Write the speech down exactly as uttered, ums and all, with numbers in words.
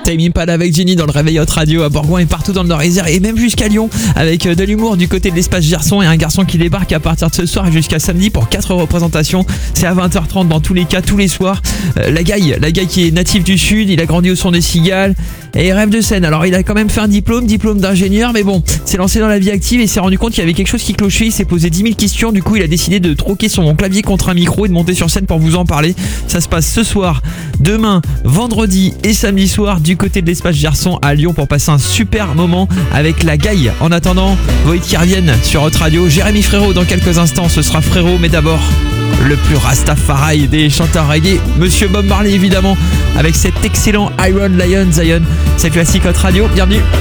Tame Impala avec Jenny dans le Réveil Hot Radio à Bourgoin et partout dans le Nord-Isère et même jusqu'à Lyon avec de l'humour du côté de l'espace Gerson et un garçon qui débarque à partir de ce soir jusqu'à samedi pour quatre représentations. C'est à vingt heures trente dans tous les cas, tous les soirs. Euh, la Gaille, la Gaille qui est natif du Sud, il a grandi au son des cigales et il rêve de scène. Alors il a quand même fait un diplôme, diplôme d'ingénieur, mais bon, s'est lancé dans la vie active et s'est rendu compte qu'il y avait quelque chose qui clochait. Il s'est posé dix mille questions, du coup il a décidé de troquer son clavier contre un micro et de monter sur scène pour vous en parler. Ça se passe ce soir, demain, vendredi et samedi soir du côté de l'espace Gerson à Lyon pour passer un super moment avec la Gaille. En attendant, vos hits qui reviennent sur Hot Radio. Jérémy Frérot dans quelques instants, ce sera Frérot, mais d'abord le plus Rastafari des chanteurs reggae, Monsieur Bob Marley évidemment, avec cet excellent Iron Lion Zion. C'est classique Hot Radio, bienvenue.